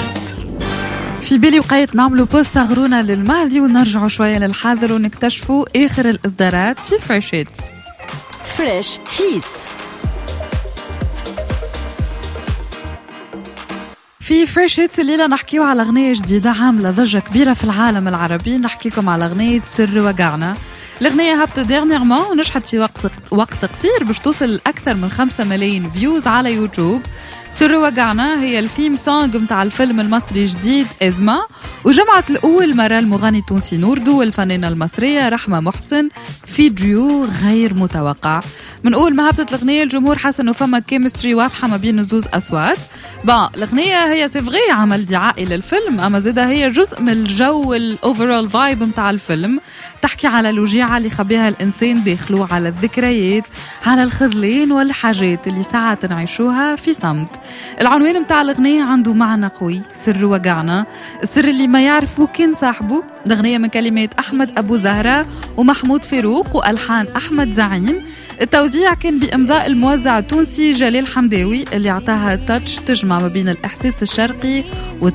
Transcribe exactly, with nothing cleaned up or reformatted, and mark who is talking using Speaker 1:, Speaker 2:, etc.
Speaker 1: بوز.
Speaker 2: في بالي وقيت نعملوا بوز صغرونا للماضي ونرجعوا شوية للحاضر ونكتشفوا آخر الإصدارات في فريش هيتس.
Speaker 1: فريش هيتس
Speaker 2: في فريش هيتس الليلة نحكيو على أغنية جديدة عاملة ضجة كبيرة في العالم العربي. نحكي لكم على أغنية سر وقعنا. الأغنية هبطت ديرنيغمون ونجحت في وقت وقت قصير باش توصل أكثر من خمسة ملايين فيوز على يوتيوب. سر وقعنا هي الثيم سونغ متاع الفيلم المصري جديد إزما، وجمعت لأول مرة المغني التونسي نوردو والفنانة المصرية رحمة محسن في ديو غير متوقع. من أول ما هبطت الأغنية الجمهور حس إنه فما كيمستري واضحة ما بين نزوز أصوات. با الأغنية هي سيفغي عمل دعائي للفيلم، أما زيدا هي جزء من الجو الأوفرول فايب متاع الفيلم. تحكي على الوجيعة اللي خبيها الإنسان داخله، على الذكريات، على الخذلان والحاجات اللي ساعات نعيشوها في صمت. العنوان متاع الأغنية عنده معنى قوي، سر وقعنا، السر اللي ما يعرفه كان صاحبه. الأغنية من كلمات أحمد أبو زهرة ومحمود فاروق وألحان أحمد زعيم. التوزيع كان بإمضاء الموزع التونسي جلال حمداوي اللي اعطاها تاتش تجمع ما بين الإحساس الشرقي